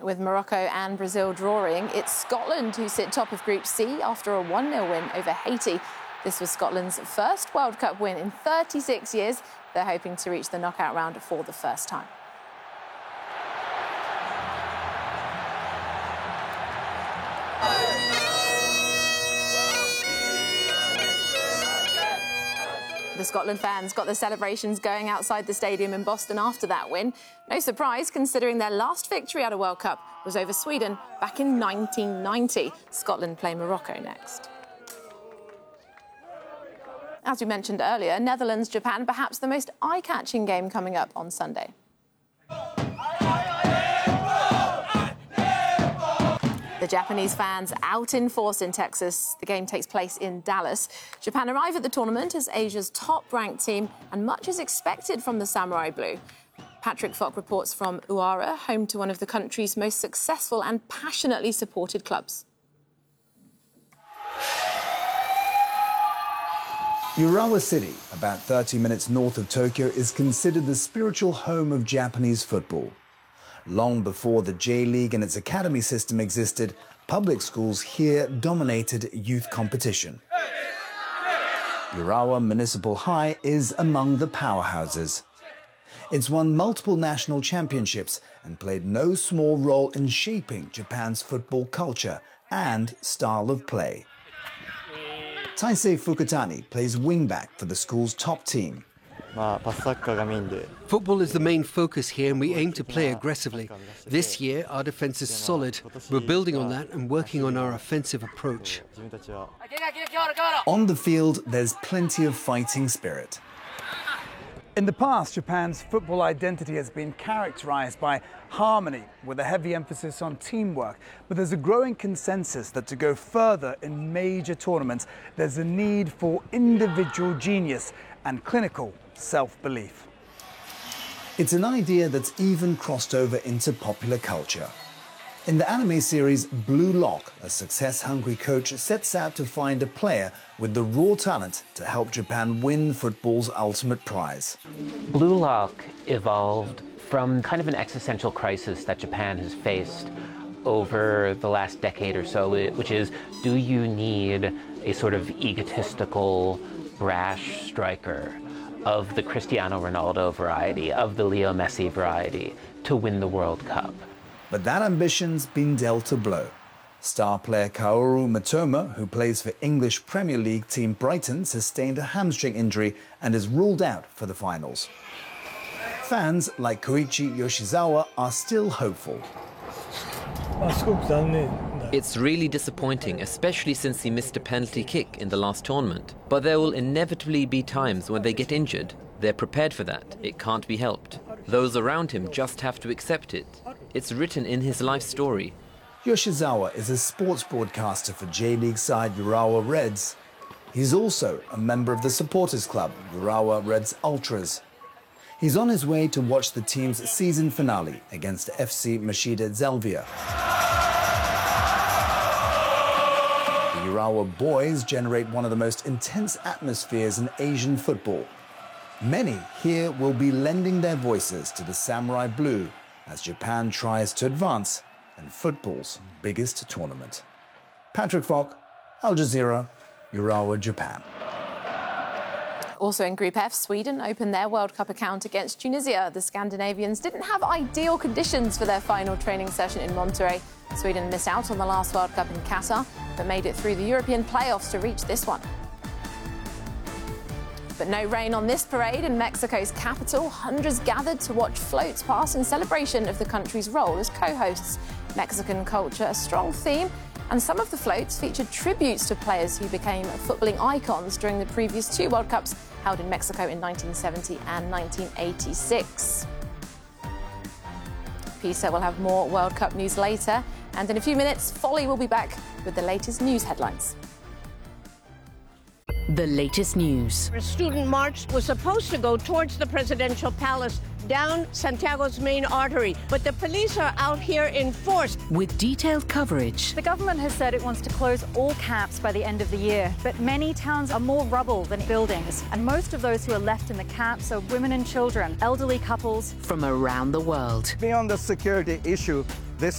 With Morocco and Brazil drawing, it's Scotland who sit top of Group C after a 1-0 win over Haiti. This was Scotland's first World Cup win in 36 years. They're hoping to reach the knockout round for the first time. The Scotland fans got the celebrations going outside the stadium in Boston after that win. No surprise, considering their last victory at a World Cup was over Sweden back in 1990. Scotland play Morocco next. As we mentioned earlier, Netherlands-Japan, perhaps the most eye-catching game coming up on Sunday. The Japanese fans out in force in Texas. The game takes place in Dallas. Japan arrive at the tournament as Asia's top-ranked team, and much is expected from the Samurai Blue. Patrick Falk reports from Urawa, home to one of the country's most successful and passionately supported clubs. Urawa City, about 30 minutes north of Tokyo, is considered the spiritual home of Japanese football. Long before the J-League and its academy system existed, public schools here dominated youth competition. Urawa Municipal High is among the powerhouses. It's won multiple national championships and played no small role in shaping Japan's football culture and style of play. Taisei Fukutani plays wingback for the school's top team. Football is the main focus here and we aim to play aggressively. This year our defence is solid. We're building on that and working on our offensive approach. On the field, there's plenty of fighting spirit. In the past, Japan's football identity has been characterized by harmony, with a heavy emphasis on teamwork. But there's a growing consensus that to go further in major tournaments, there's a need for individual genius and clinical self-belief. It's an idea that's even crossed over into popular culture. In the anime series Blue Lock, a success-hungry coach sets out to find a player with the raw talent to help Japan win football's ultimate prize. Blue Lock evolved from kind of an existential crisis that Japan has faced over the last decade or so, which is, do you need a sort of egotistical, brash striker of the Cristiano Ronaldo variety, of the Leo Messi variety, to win the World Cup? But that ambition's been dealt a blow. Star player Kaoru Matoma, who plays for English Premier League team Brighton, sustained a hamstring injury and is ruled out for the finals. Fans like Koichi Yoshizawa are still hopeful. It's really disappointing, especially since he missed a penalty kick in the last tournament. But there will inevitably be times when they get injured. They're prepared for that. It can't be helped. Those around him just have to accept it. It's written in his life story. Yoshizawa is a sports broadcaster for J-League side Urawa Reds. He's also a member of the supporters club, Urawa Reds Ultras. He's on his way to watch the team's season finale against FC Mashida Zelvia. The Urawa boys generate one of the most intense atmospheres in Asian football. Many here will be lending their voices to the Samurai Blue as Japan tries to advance in football's biggest tournament. Patrick Falk, Al Jazeera, Urawa, Japan. Also in Group F, Sweden opened their World Cup account against Tunisia. The Scandinavians didn't have ideal conditions for their final training session in Monterrey. Sweden missed out on the last World Cup in Qatar, but made it through the European playoffs to reach this one. But no rain on this parade in Mexico's capital. Hundreds gathered to watch floats pass in celebration of the country's role as co-hosts. Mexican culture, a strong theme, and some of the floats featured tributes to players who became footballing icons during the previous two World Cups held in Mexico in 1970 and 1986. Pisa will have more World Cup news later, and in a few minutes, Folly will be back with the latest news headlines. The latest news. A student march was supposed to go towards the presidential palace down Santiago's main artery, but the police are out here in force. With detailed coverage. The government has said it wants to close all camps by the end of the year, but many towns are more rubble than buildings, and most of those who are left in the camps are women and children, elderly couples. From around the world. Beyond the security issue,